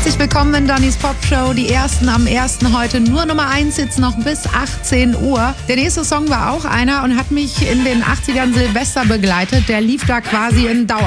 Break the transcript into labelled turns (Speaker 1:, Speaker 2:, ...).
Speaker 1: Herzlich willkommen in Dannys Pop Show. Die ersten am 1. heute nur Nummer 1, jetzt noch bis 18 Uhr. Der nächste Song war auch einer und hat mich in den 80ern Silvester begleitet. Der lief da quasi in Dauer.